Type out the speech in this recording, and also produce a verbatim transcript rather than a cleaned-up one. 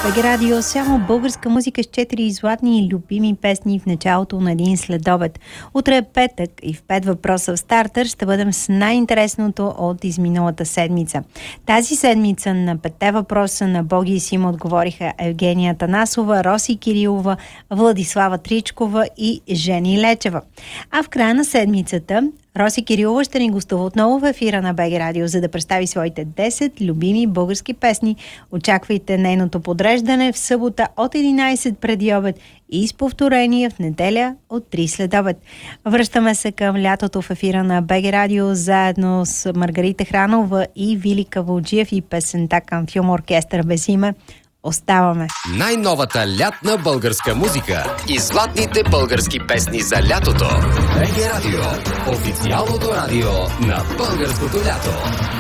БГ Радио, само българска музика с четири златни и любими песни в началото на един следобед. Утре е петък и в пет въпроса в стартър ще бъдем с най-интересното от изминалата седмица. Тази седмица на петте въпроса на Боги и Сим отговориха Евгения Танасова, Роси Кирилова, Владислава Тричкова и Жени Лечева. А в края на седмицата Роси Кирилова ще ни гостува отново в ефира на БГ Радио, за да представи своите десет любими български песни. Очаквайте нейното подреждане в събота от единайсет преди обед и с повторение в неделя от три след обед. Връщаме се към лятото в ефира на БГ Радио заедно с Маргарита Хранова и Вили Кавалджиев и песента към филм Оркестър без име. Оставаме. Най-новата лятна българска музика и златните български песни за лятото. БГ Радио. Официалното радио на българското лято.